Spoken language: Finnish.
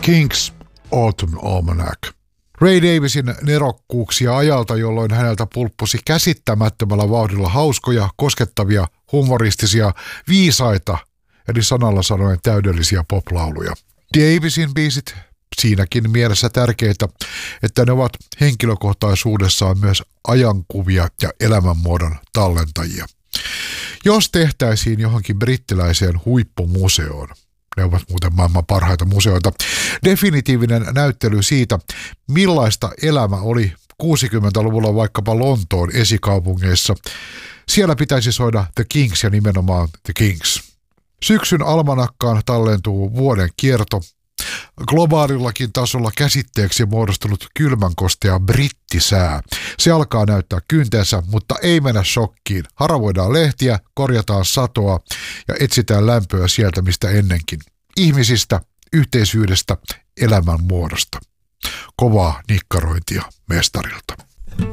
King's Autumn Almanac. Ray Davisin nerokkuuksia ajalta, jolloin häneltä pulppusi käsittämättömällä vauhdilla hauskoja, koskettavia, humoristisia, viisaita, eli sanalla sanoen täydellisiä poplauluja. Davisin biisit siinäkin mielessä tärkeitä, että ne ovat henkilökohtaisuudessaan myös ajankuvia ja elämänmuodon tallentajia. Jos tehtäisiin johonkin brittiläiseen huippumuseoon, ne ovat muuten maailman parhaita museoita, definitiivinen näyttely siitä, millaista elämä oli 60-luvulla vaikkapa Lontoon esikaupungeissa, siellä pitäisi soida The Kings ja nimenomaan The Kings. Syksyn almanakkaan tallentuu vuoden kierto. Globaalillakin tasolla käsitteeksi muodostunut kylmänkostea brittisää. Se alkaa näyttää kyntensä, mutta ei mennä shokkiin. Haravoidaan lehtiä, korjataan satoa ja etsitään lämpöä sieltä mistä ennenkin. Ihmisistä, yhteisyydestä, elämän muodosta. Kovaa nikkarointia mestarilta.